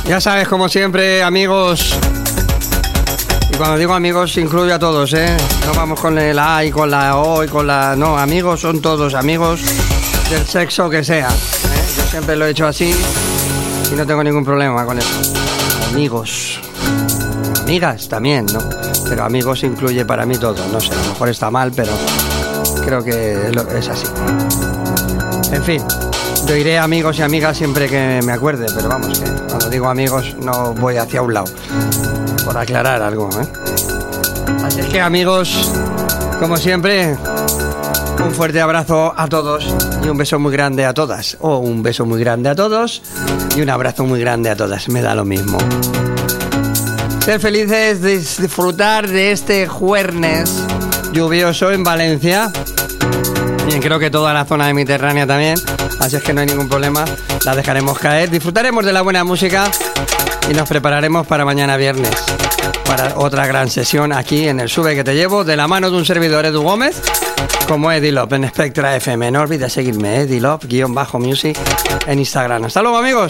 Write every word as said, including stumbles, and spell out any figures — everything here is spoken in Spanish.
Ya sabes, como siempre, amigos. Y cuando digo amigos, incluyo a todos, ¿eh? No vamos con el A y con la O y con la... No, amigos son todos, amigos del sexo que sea, ¿eh? Yo siempre lo he hecho así y no tengo ningún problema con eso. Amigos. Amigas también, ¿no? Pero amigos incluye para mí todo. No sé, a lo mejor está mal, pero creo que es así. En fin, yo diré amigos y amigas siempre que me acuerde, pero vamos, que cuando digo amigos no voy hacia un lado. Por aclarar algo, ¿eh? Así es que, amigos, como siempre, un fuerte abrazo a todos y un beso muy grande a todas. O un beso muy grande a todos y un abrazo muy grande a todas. Me da lo mismo. Ser felices, disfrutar de este jueves lluvioso en Valencia. Bien, creo que toda la zona mediterránea también. Así es que no hay ningún problema. La dejaremos caer. Disfrutaremos de la buena música y nos prepararemos para mañana viernes, para otra gran sesión aquí en el Sube que te llevo, de la mano de un servidor, Edu Gómez, como Eddie Lop en Spectra F M. No olvides seguirme, Eddie Lop, guión bajo music, en Instagram. Hasta luego, amigos.